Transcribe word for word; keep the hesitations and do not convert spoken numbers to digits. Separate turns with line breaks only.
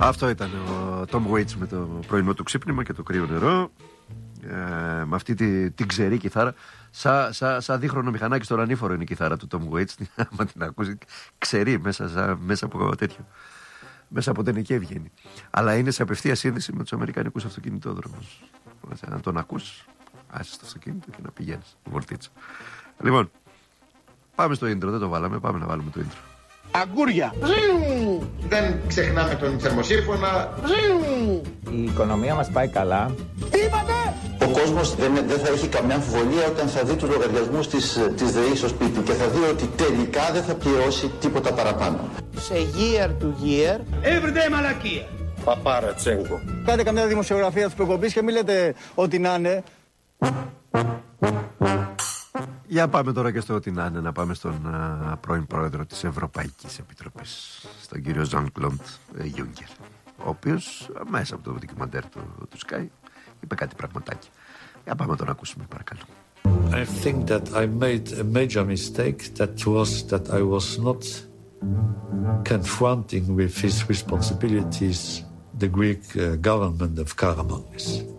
Αυτό ήταν ο Tom Waits με το πρωινό του ξύπνημα και το κρύο νερό. Ε, με αυτή τη, την ξερή κιθάρα. Σαν σα, σα δίχρονο μηχανάκι στο ρανίφορο είναι η κιθάρα του Tom Waits. Αν την ακούσει, ξερή μέσα, σα, μέσα από τέτοιο. Μέσα από τενεκέ βγαίνει. Αλλά είναι σε απευθεία σύνδεση με τους αμερικανικούς αυτοκινητόδρομους. Να τον ακούς, άσε το αυτοκίνητο και να πηγαίνεις βολτίτσα. Λοιπόν, πάμε στο intro, δεν το βάλαμε, πάμε να βάλουμε το intro.
Αγκούρια.
Δεν ξεχνάμε τον θερμοσύρφωνα.
Η οικονομία μας πάει καλά.
Τι είπατε?
Ο κόσμος δεν, δεν θα έχει καμιά αμφιβολία όταν θα δει τους λογαριασμούς της, της ΔΕΗ στο σπίτι και θα δει ότι τελικά δεν θα πληρώσει τίποτα παραπάνω.
Σε year to year.
Everyday μαλακία.
Παπάρα Τσέγκο.
Κάντε καμιά δημοσιογραφία της προκοπής και μην λέτε ότι να είναι.
Για πάμε τώρα και στο ότι να είναι, να πάμε στον α, πρώην πρόεδρο της Ευρωπαϊκής Επιτροπής, στον κύριο Ζαν Κλοντ Γιούγκερ, ο οποίος μέσα από το ντοκιμαντέρ του, του Sky είπε κάτι πραγματάκι. Για πάμε να τον ακούσουμε, παρακαλώ.
I think that I made a major mistake, that was that I was not confronting with his responsibilities the Greek uh, government of Karamanlis.